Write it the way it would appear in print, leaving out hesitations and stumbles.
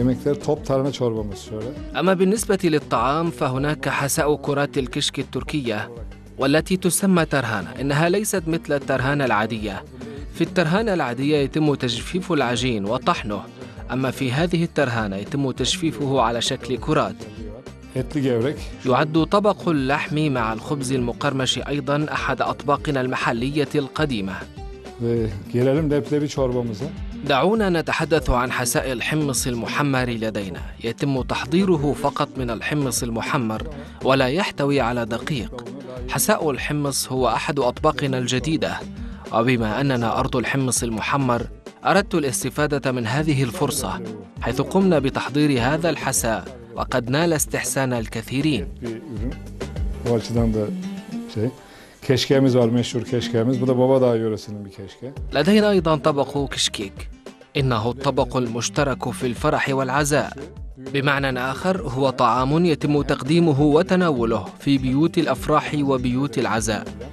Yemekler top tarhana çorbamız şöyle. أما بالنسبة للطعام فهناك حساء كرات الكشك التركية والتي تسمى ترهانة. إنها ليست مثل الترهانة العادية. في الترهانة العادية يتم تجفيف العجين وطحنه، أما في هذه الترهانة يتم تجفيفه على شكل كرات. Etli gevrek. يعد طبق اللحم مع الخبز المقرمش أيضا أحد أطباقنا المحلية القديمة. Ve gelelim leblebi çorbamıza. دعونا نتحدث عن حساء الحمص المحمر لدينا. يتم تحضيره فقط من الحمص المحمر ولا يحتوي على دقيق. حساء الحمص هو أحد أطباقنا الجديدة، وبما أننا أرض الحمص المحمر أردت الاستفادة من هذه الفرصة حيث قمنا بتحضير هذا الحساء وقد نال استحسان الكثيرين. Bir ürün. O açıdan da keşkemiz var, meşhur keşkemiz. Bu da Bobadağ yöresinin bir keşke. لدينا أيضا طبق كشكيك. إنه الطبق المشترك في الفرح والعزاء. بمعنى آخر هو طعام يتم تقديمه وتناوله في بيوت الأفراح وبيوت العزاء.